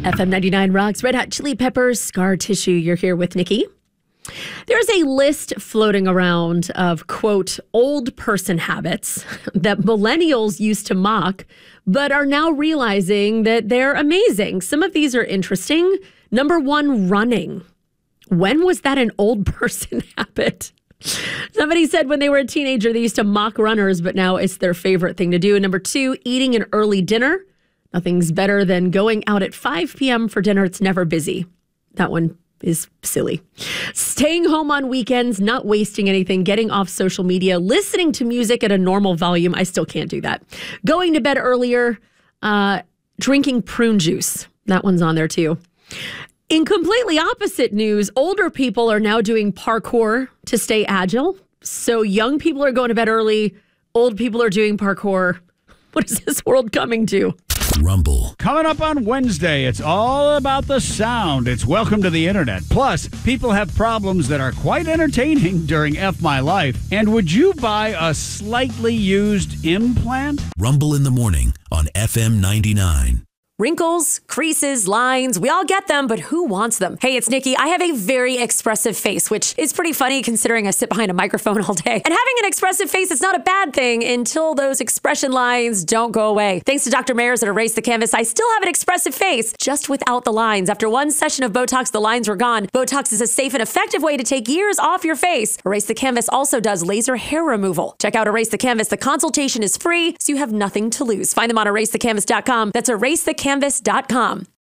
FM 99 rocks. Red Hot Chili Peppers, Scar Tissue. You're here with Nikki. There's a list floating around of, quote, old person habits that millennials used to mock, but are now realizing that they're amazing. Some of these are interesting. Number one, running. When was that an old person habit? Somebody said when they were a teenager, they used to mock runners, but now it's their favorite thing to do. And number two, eating an early dinner. Nothing's better than going out at 5 p.m. for dinner. It's never busy. That one is silly. Staying home on weekends, not wasting anything, getting off social media, listening to music at a normal volume. I still can't do that. Going to bed earlier, drinking prune juice. That one's on there too. In completely opposite news, older people are now doing parkour to stay agile. So young people are going to bed early. Old people are doing parkour. What is this world coming to? Rumble. Coming up on Wednesday, it's all about the sound. It's Welcome to the Internet. Plus, people have problems that are quite entertaining during F My Life. And would you buy a slightly used implant? Rumble in the morning on FM 99. Wrinkles, creases, lines, we all get them, but who wants them? Hey, it's Nikki. I have a very expressive face, which is pretty funny considering I sit behind a microphone all day. And having an expressive face is not a bad thing until those expression lines don't go away. Thanks to Dr. Mayers at Erase the Canvas, I still have an expressive face, just without the lines. After one session of Botox, the lines were gone. Botox is a safe and effective way to take years off your face. Erase the Canvas also does laser hair removal. Check out Erase the Canvas. The consultation is free, so you have nothing to lose. Find them on erasethecanvas.com. That's erasethecanvas.com.